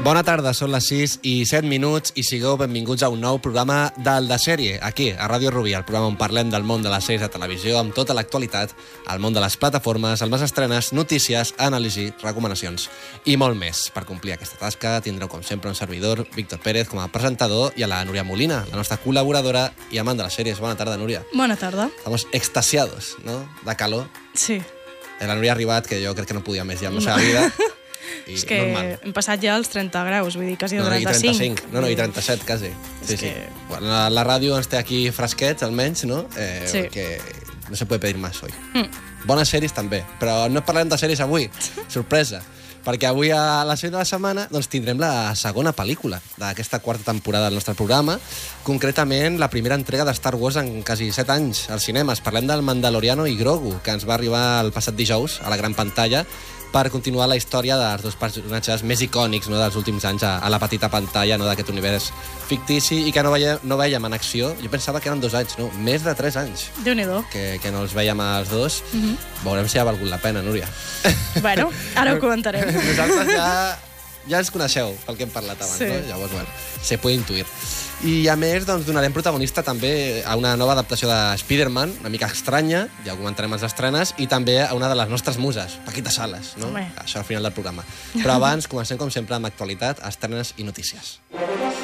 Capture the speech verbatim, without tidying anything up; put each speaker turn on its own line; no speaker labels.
Bona tarda, són les sis i set minuts i sigueu benvinguts a un nou programa del de sèrie, aquí, a Ràdio Rubí, el programa on parlem del món de les sèries de televisió amb tota l'actualitat, el món de les plataformes, el més estrenes, notícies, anàlisi, recomanacions i molt més. Per complir aquesta tasca tindreu, com sempre, un servidor, Víctor Pérez, com a presentador, i a la Núria Molina, la nostra col·laboradora i amant de les sèries. Bona tarda, Núria.
Bona tarda.
Estamos extasiados, ¿no?, de calor.
Sí.
La Núria ha arribat, que jo crec que no podia més ja amb la seva vida. I
és que
normal.
hem passat ja els trenta graus, vull dir, quasi
no, no,
trenta-cinc.
I trenta-cinc. No, no, i trenta-set, quasi. Sí,
És
sí.
que-
Bueno, la, la ràdio ens té aquí fresquets, almenys, no? Eh,
Sí.
Que no se puede pedir más hoy.
Mm.
Bones sèries també, però no parlarem de sèries avui. Sorpresa. Perquè avui a la sèrie de la setmana doncs, tindrem la segona pel·lícula d'aquesta quarta temporada del nostre programa, concretament la primera entrega de Star Wars en quasi set anys als cinemes. Parlem del Mandaloriano i Grogu, que ens va arribar el passat dijous a la gran pantalla per continuar la història dels dos personatges més icònics, no, dels últims anys a, a la petita pantalla, no, d'aquest univers fictici i que no veiem, no veiem en acció. Jo pensava que eren dos anys, no, més de tres anys
Déu-n'hi-do.
que, que no els veiem als dos. Mm-hmm. Veurem si ha valgut la pena, Núria.
Bueno, ara ho comentarem.
Nosaltres ja, ja ens coneixeu pel que hem parlat abans,
Sí.
no? Llavors, bueno, se puede intuir. I, a més, doncs, donarem protagonista també a una nova adaptació de Spider-Man, una mica estranya, ja ho comentarem als estrenes, i també a una de les nostres muses, Paquita Salas, no?
Home.
Això al final del programa. Però abans, comencem, com sempre, amb actualitat, estrenes i notícies.